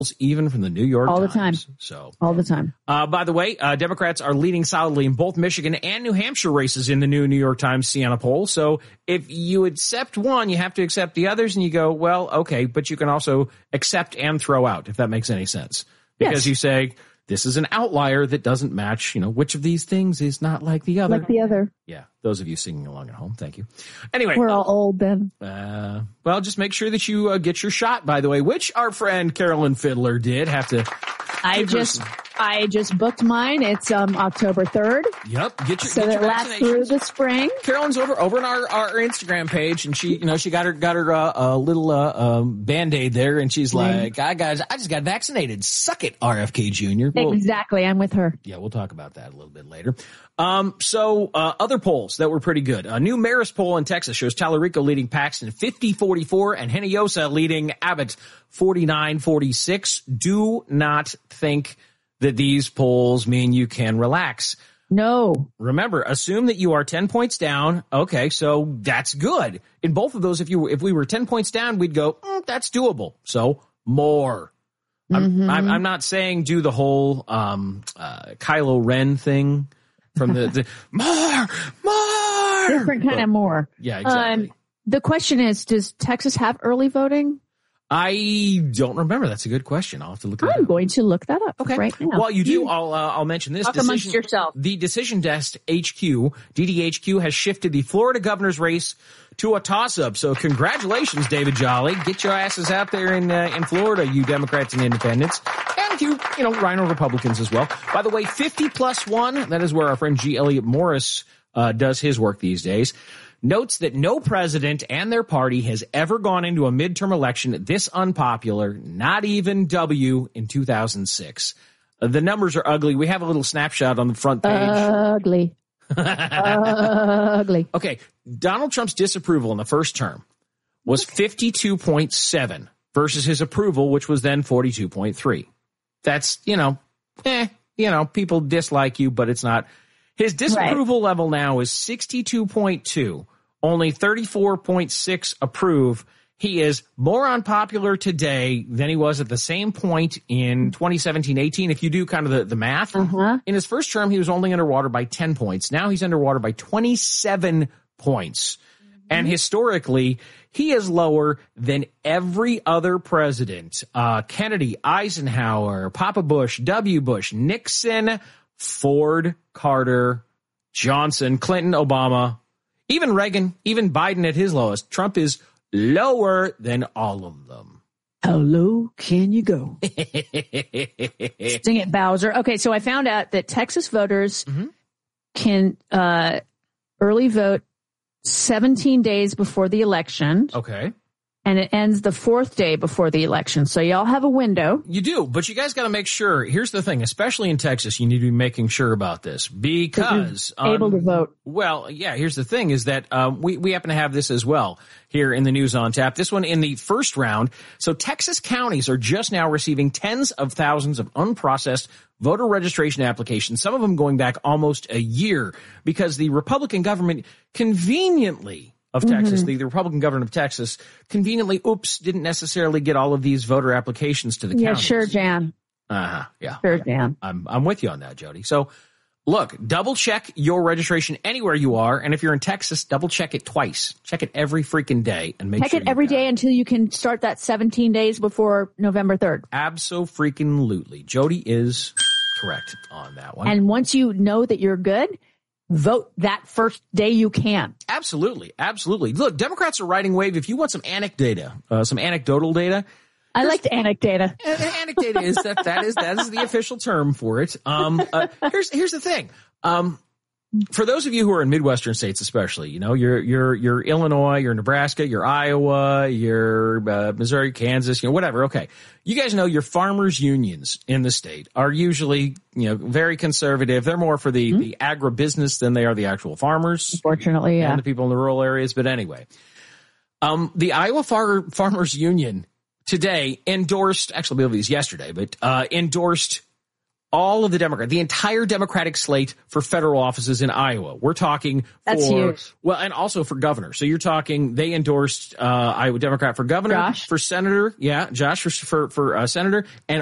even from the New York Times. All the time. By the way, Democrats are leading solidly in both Michigan and New Hampshire races in the new New York Times Siena poll. So if you accept one, you have to accept the others, and you go, well, okay, but you can also accept and throw out, if that makes any sense. Because you say, this is an outlier that doesn't match, which of these things is not like the other. Like the other. Yeah, those of you singing along at home, thank you. Anyway. We're all old, Ben. Well, just make sure that you get your shot, by the way, which our friend Carolyn Fiddler did have to. I just booked mine. It's October 3rd. Yep. So that lasts through the spring. Carolyn's over on our Instagram page, and she got her little Band-Aid there, and she's like, I just got vaccinated. Suck it, RFK Jr. Exactly. I'm with her. Yeah, we'll talk about that a little bit later. So other polls that were pretty good. A new Marist poll in Texas shows Tallarico leading Paxton 50-44 and Hinojosa leading Abbott 49-46. Do not think that these polls mean you can relax. No. Remember, assume that you are 10 points down. Okay, so that's good. In both of those, if we were 10 points down, we'd go, that's doable. So more. I'm not saying do the whole Kylo Ren thing from the more. Different kind of more. Yeah, exactly. The question is, does Texas have early voting? I don't remember. That's a good question. I'll have to look it up. I'm going to look that up right now. While you do, I'll mention this. Talk amongst yourself. The Decision Desk HQ, DDHQ, has shifted the Florida governor's race to a toss-up. So congratulations, David Jolly. Get your asses out there in Florida, you Democrats and Independents. And you Rhino Republicans as well. By the way, 50+1, that is where our friend G. Elliott Morris does his work these days, notes that no president and their party has ever gone into a midterm election this unpopular, not even W, in 2006. The numbers are ugly. We have a little snapshot on the front page. Ugly. Ugly. Okay, Donald Trump's disapproval in the first term was 52.7 versus his approval, which was then 42.3. That's, people dislike you, but it's not. His disapproval level now is 62.2. Only 34.6 approve. He is more unpopular today than he was at the same point in 2017-18. If you do kind of the math, in his first term, he was only underwater by 10 points. Now he's underwater by 27 points. And historically, he is lower than every other president. Kennedy, Eisenhower, Papa Bush, W. Bush, Nixon, Ford, Carter, Johnson, Clinton, Obama, even Reagan, even Biden at his lowest. Trump is lower than all of them. How low can you go? Sing it, Bowser. Okay, so I found out that Texas voters can early vote 17 days before the election. Okay. And it ends the fourth day before the election. So y'all have a window. You do, but you guys got to make sure. Here's the thing, especially in Texas, you need to be making sure about this because able to vote. Well, yeah, here's the thing is that we happen to have this as well here in the News on Tap. This one in the first round. So Texas counties are just now receiving tens of thousands of unprocessed voter registration applications, some of them going back almost a year because the Republican government conveniently of Texas, the Republican governor of Texas, conveniently, didn't necessarily get all of these voter applications to the counties. Yeah, sure, Jan. Yeah. Sure, Jan. I'm with you on that, Jody. So, look, double check your registration anywhere you are, and if you're in Texas, double check it twice. Check it every freaking day and make sure check it every day until you can start that 17 days before November 3rd. Abso-freaking-lutely. Jody is correct on that one. And once you know that you're good, vote that first day you can. Absolutely. Absolutely. Look, Democrats are riding wave. If you want some anecdotal data. I like the anecdata. Anecdata is that is the official term for it. Here's the thing. For those of you who are in Midwestern states, especially, you're Illinois, you're Nebraska, you're Iowa, you're Missouri, Kansas, whatever. Okay. You guys know your farmers unions in the state are usually, very conservative. They're more for the agribusiness than they are the actual farmers. Unfortunately, yeah. And the people in the rural areas. But anyway, the Iowa Farmers Union today endorsed, actually, I believe it was yesterday, but endorsed all of the the entire Democratic slate for federal offices in Iowa. We're talking That's huge. Well, and also for governor. So you're talking, they endorsed Iowa Democrat for governor, Josh. for senator. Yeah, Josh for senator, and